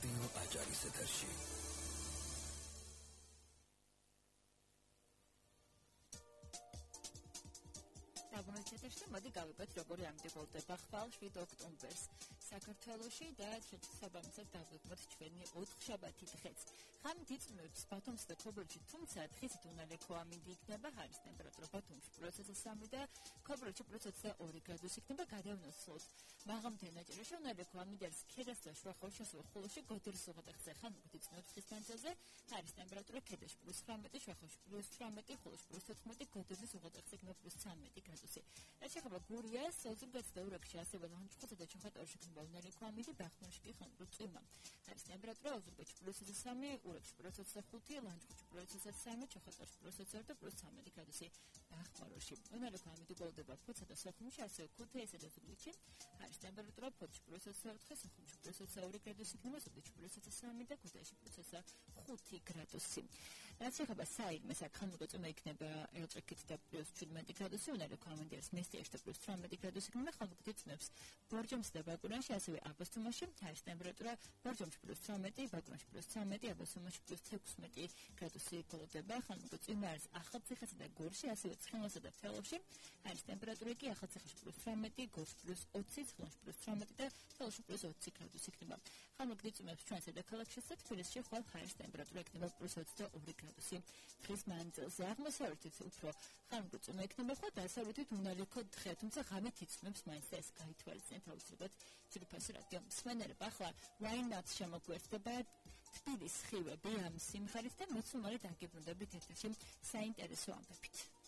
რადიო აჭარის ეთერში. Ეთერში მოდი გავიგოთ, როგორი ამდებოლდება ხვალ-შვიდ ოქტომბერს საქართველოში და შესაბამისად დავუდგოთ ჩვენი ოთხშაბათი დღეც. ღამით იწმევს ბათუმსა და ქობულეთში, თუმცა დღისით უნალექო ამინდი იქნება, ჰარის ტემპერატურა ბათუმში +3 და ქობულეთში +2 გრადუსი იქნება, გადავნოსლოს მაღალმთიან ნაწილში უნალექო ამინდი არის ქედას და შუახევის შესაძლო ხულოში გოდერის უღელტეხზე ხანმოკლე იწმევს დღის განძილზე, ჰარის ტემპერატურა ქედაში +18, შუახევში +18, ხულოში +14, გოდერის უღელტეხზე იქნება +13 გრადუსი. Ეხება გურიას, ზოგადად და ურეკში ასევე ლანჩხუთსა და ჩხატაურში იქნება უნალექო ამინდი, ბახმარში კი ხანმოკლე წვიმა. ჰარის ტემპერატურა ოზურგეთში +3, ურეკში +25, ლანჩხუთში +23, ჩხატაურში +22 და +13 გრადუსი. ბახმარში უნალექო ამინდი გოლდება ფოთსა და სოხუმში, ასევე ქუთაისსა და ზუგდიდში. ჰარის ტემპერატურა ფოთში +24, სოხუმში +22 გრადუსი იქნება, ზუგდიდში +23 და ქუთაისში +5 გრადუსი. რაც ეხება საირმეს, აქ ხანმოკლე წვიმა იქნება ელჭექით და +17 გრადუსი, უნალექო ამინდი არის მესტიაში და +18 გრადუსი იქნება, ხანმოკლე იწმევს ბორჯომსა და ბაკურიანში, ასევე აბასთუმანში, ჰარის ტემპერატურა ბორჯომში +13, ბაკურიანში +13, აბასთუმანში +16 გრადუსი გოლდება, ხანმოკლე წვიმა არის ახალციხესა და გორში, ასევე ცხინვალსა და თელავში, ჰარის ტემპერატურა კი ახალციხეში +18, გორში +20, ცხინვალში +18 და თელავში +20 გრადუსი იქნება. ხანმოკლე იწმევს ჩვენსა და ქალაქშიაც, თბილისში ხვალ ჰარის ტემპერატურა იქნება +22 გრადუსი. დღის მანძილზე აღმოსავლეთით უფრო ხანმოკლე წვიმა იქნება, ხოლო დასავლეთით უნალექო დღე, თუმცა ღამით იწმევს მაინც და ეს გაითვალისწინეთ აუცილებლად ძვირფასი რადიო მსმენელება. ახლა რაინაც შემოგვერთდება თბილისის ხივები ამ სიმღერით და მეც უმალე დაგიბრუნდებით ეთერში საინტერესო ამბებით.